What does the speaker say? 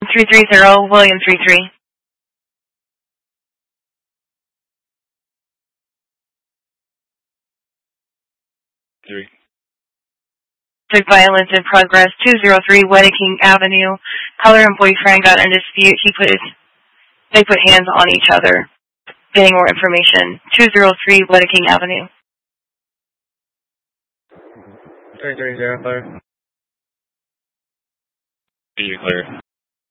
330, William 33. 3. Domestic violence in progress. 203 Wedeking Avenue. Caller and boyfriend got in a dispute. They put hands on each other. Getting more information. 203 Wedeking Avenue. 330, clear. Be clear.